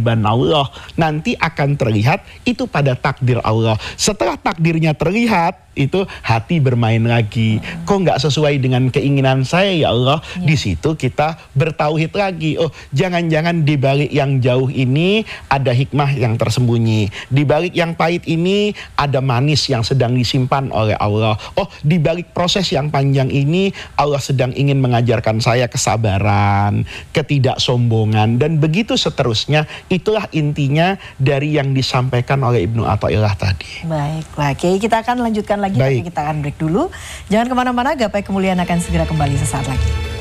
keajaiban Allah. Nanti akan terlihat itu pada takdir Allah. Setelah takdirnya terlihat, itu hati bermain lagi. Kok nggak sesuai dengan keinginan saya ya Allah? Di situ kita bertauhid lagi. Oh, jangan-jangan di balik yang jauh ini ada hikmah yang tersembunyi. Di balik yang pahit ini ada manis yang sedang disimpan oleh Allah. Oh, di balik proses yang panjang ini Allah sedang ingin mengajarkan saya kesabaran, ketidaksombongan, dan begitu seterusnya. Itulah intinya dari yang disampaikan oleh Ibnu Athaillah tadi. Baiklah, Kiai, kita akan lanjutkan lagi. Tapi kita akan break dulu. Jangan kemana-mana, Gapai Kemuliaan akan segera kembali sesaat lagi.